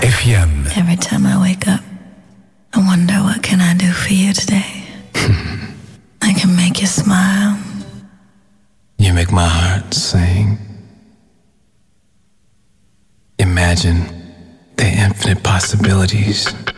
FM. Every time I wake up, I wonder what can I do for you today? I can make you smile. You make my heart sing. Imagine the infinite possibilities.